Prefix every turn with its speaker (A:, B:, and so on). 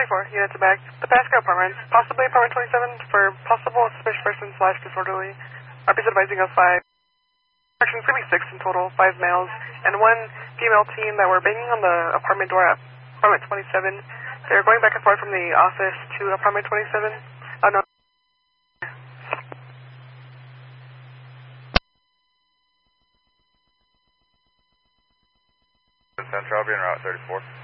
A: 34, units are back. The Pasco apartment, possibly apartment 27 for possible suspicious person / disorderly. RP's advising us 5. Actually, 36 in total, 5 males, and 1 female team that were banging on the apartment door at apartment 27. They're going back and forth from the office to apartment 27. No.
B: Central, I'll be en route 34.